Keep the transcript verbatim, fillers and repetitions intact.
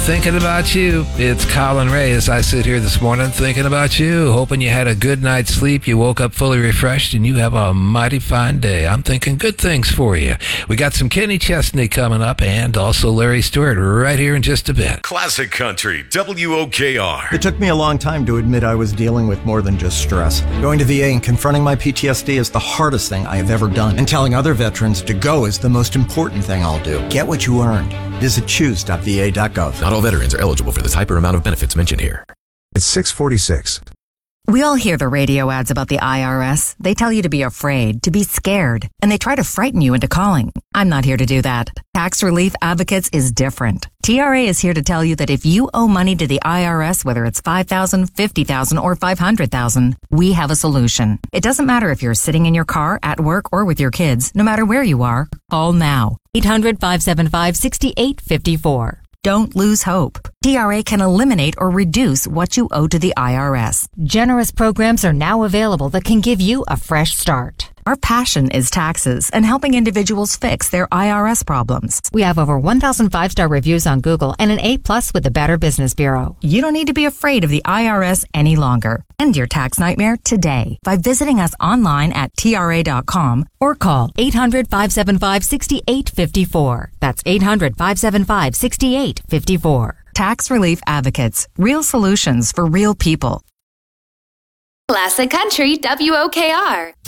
Thinking about you. It's Colin Ray as I sit here this morning thinking about you, hoping you had a good night's sleep, you woke up fully refreshed, and you have a mighty fine day. I'm thinking good things for you. We got some Kenny Chesney coming up and also Larry Stewart right here in just a bit. Classic Country, W O K R. It took me a long time to admit I was dealing with more than just stress. Going to V A and confronting my P T S D is the hardest thing I have ever done. And telling other veterans to go is the most important thing I'll do. Get what you earned. Visit choose dot v a dot gov. Not all veterans are eligible for the type or amount of benefits mentioned here. It's six forty-six. We all hear the radio ads about the I R S. They tell you to be afraid, to be scared, and they try to frighten you into calling. I'm not here to do that. Tax Relief Advocates is different. T R A is here to tell you that if you owe money to the I R S, whether it's five thousand dollars, fifty thousand dollars, or five hundred thousand dollars, we have a solution. It doesn't matter if you're sitting in your car, at work, or with your kids. No matter where you are, call now. eight hundred, five seven five, six eight five four. Don't lose hope. T R A can eliminate or reduce what you owe to the I R S. Generous programs are now available that can give you a fresh start. Our passion is taxes and helping individuals fix their I R S problems. We have over one thousand five-star reviews on Google and an A plus with the Better Business Bureau. You don't need to be afraid of the I R S any longer. End your tax nightmare today by visiting us online at T R A dot com or call eight hundred, five seven five, six eight five four. That's eight hundred, five seven five, six eight five four. Tax Relief Advocates. Real solutions for real people. Classic Country, W O K R.